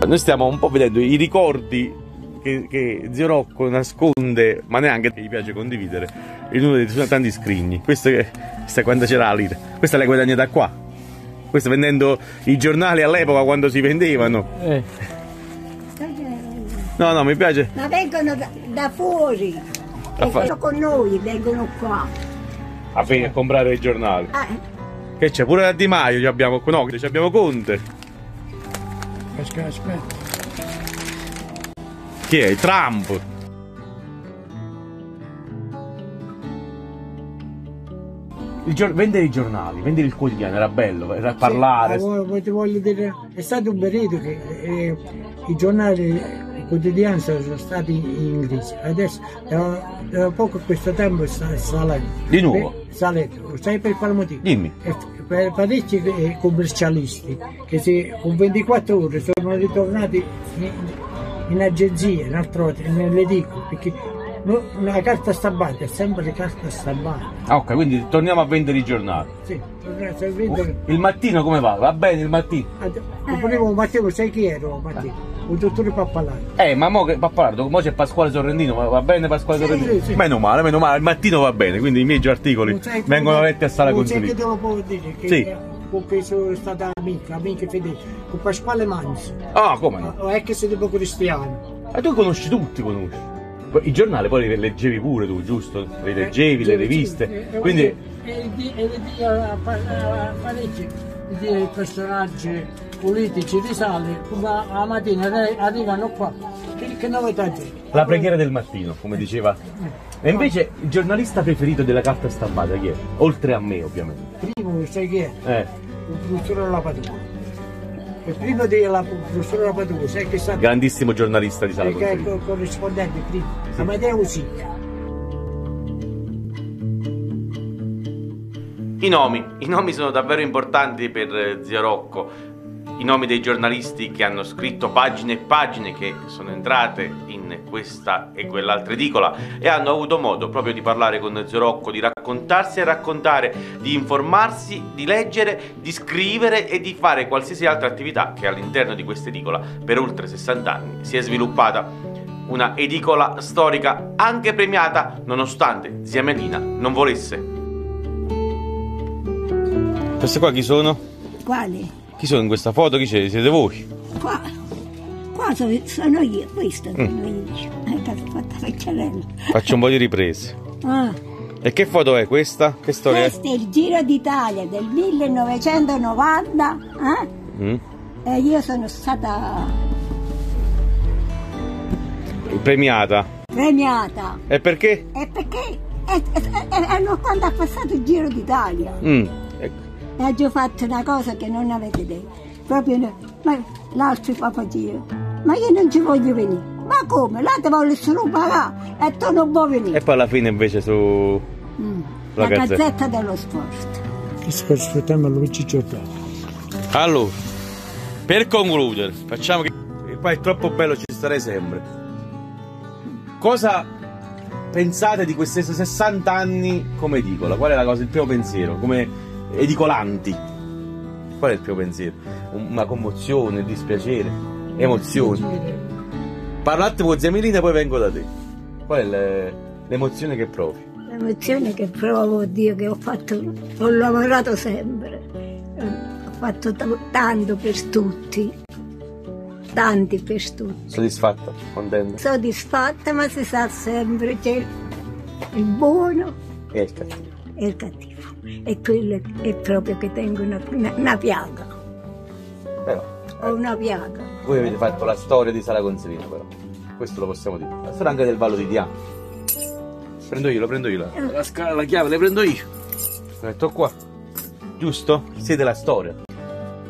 Noi stiamo un po' vedendo i ricordi che zio Rocco nasconde, ma neanche gli piace condividere, in uno dei suoi tanti scrigni. Questa è quando c'era la lira. Questa l'hai guadagnata qua. Questa vendendo i giornali all'epoca quando si vendevano. No, mi piace. Ma vengono da fuori. Vengono con noi, vengono qua. A comprare i giornali. Che c'è? Pure la Di Maio abbiamo. No, abbiamo Conte. Aspetta. Chi è? Trump. Vendere i giornali, vendere il quotidiano era bello, era parlare. Sì, ti voglio dire, è stato un periodo che i giornali, i quotidiani sono stati in crisi. Adesso da poco questo tempo sta salendo. Di nuovo? Salendo. Sai per quale motivo? Dimmi. Per parecchi commercialisti che con 24 ore sono ritornati in agenzie, nelle edicole, perché la carta stampata è sempre carta stampata. Ah, ok, quindi torniamo a vendere i giornali. Sì, torniamo a vendere. Il mattino come va? Va bene il mattino? Il primo mattino, sai chi ero mattino? Un dottore Pappalardo. Ma mo che Pappalardo, mo c'è Pasquale Sorrentino, va bene Pasquale Sorrentino? Sì. Meno male, il mattino va bene, quindi i miei articoli vengono letti a sala consiglio. Sai che te lo puedo dire? Che con cui sono stata amica fedele, con Pasquale Manzi. Ah, come no? È che sei tipo cristiano. Ma tu conosci tutti, I giornali poi li leggevi pure tu, giusto? Li leggevi, le riviste, quindi... parecchi di personaggi politici risale, ma la mattina arrivano qua, che novità c'è? La preghiera del mattino, come diceva. E invece il giornalista preferito della carta stampata chi è? Oltre a me, ovviamente. Primo, sai chi è? Il professore Lapadula. E prima della professore Lapadula, sai che sta... Grandissimo giornalista di sala consiglio. Che è corrispondente prima, sì. Amadeo Sicca. I nomi sono davvero importanti per zio Rocco. I nomi dei giornalisti che hanno scritto pagine e pagine, che sono entrate in questa e quell'altra edicola e hanno avuto modo proprio di parlare con zio Rocco, di raccontarsi e raccontare, di informarsi, di leggere, di scrivere e di fare qualsiasi altra attività che all'interno di questa edicola per oltre 60 anni si è sviluppata. Una edicola storica anche premiata nonostante zia Melina non volesse. Queste qua chi sono? Quali? Chi sono in questa foto? Chi c'è? Siete voi? Qua sono io, questa sono io. Fatta vecchiarella. Faccio un po' di riprese. E che foto è questa? Che storia è? Questo è il Giro d'Italia del 1990. E io sono stata premiata. E perché? Perché quando ha passato il Giro d'Italia. E ho fatto una cosa che non avete detto, proprio ma l'altro papà Giro, ma io non ci voglio venire, ma come? Là ti voglio solo pagare e tu non vuoi venire. E poi alla fine invece su la Gazzetta dello Sport. Aspettiamo Luigi Giordano. Allora, per concludere, facciamo che qua è troppo bello, ci starei sempre. Cosa pensate di questi 60 anni come edicola? Qual è la cosa, il primo pensiero? Come edicolanti, qual è il primo pensiero? Una commozione, dispiacere, emozioni? Parlo un attimo con zia Melina e poi vengo da te. Qual è l'emozione che provi? L'emozione che provo, oddio, che ho lavorato sempre, ho fatto tanto per tutti, tanti per tutti. Soddisfatta? Contenta? Soddisfatta, ma si sa sempre c'è il buono e il cattivo. E il cattivo. E quello è proprio che tengo una piaga. Però ho una piaga. Voi avete fatto la storia di Sala Consilina, però questo lo possiamo dire. La storia anche del Vallo di Diano. Prendo io. La scala, la chiave, le prendo io. Lo metto qua. Giusto? Siete la storia.